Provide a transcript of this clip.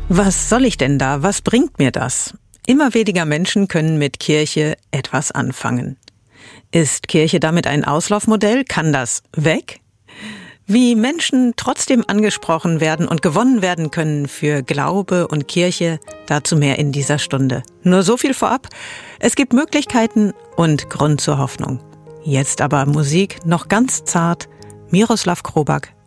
Was soll ich denn da? Was bringt mir das? Immer weniger Menschen können mit Kirche etwas anfangen. Ist Kirche damit ein Auslaufmodell? Kann das weg? Wie Menschen trotzdem angesprochen werden und gewonnen werden können für Glaube und Kirche, dazu mehr in dieser Stunde. Nur so viel vorab. Es gibt Möglichkeiten und Grund zur Hoffnung. Jetzt aber Musik noch ganz zart. Miroslav Hrobak,